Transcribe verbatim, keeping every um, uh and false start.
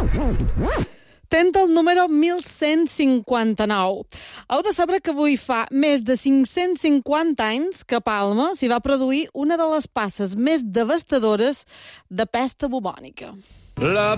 Tenta el número mil cent cinquanta-nou. Heu de saber que avui fa més de cinc-cents cinquanta anys que a Palma s'hi va produir una de les passes més devastadores de pesta bubònica. La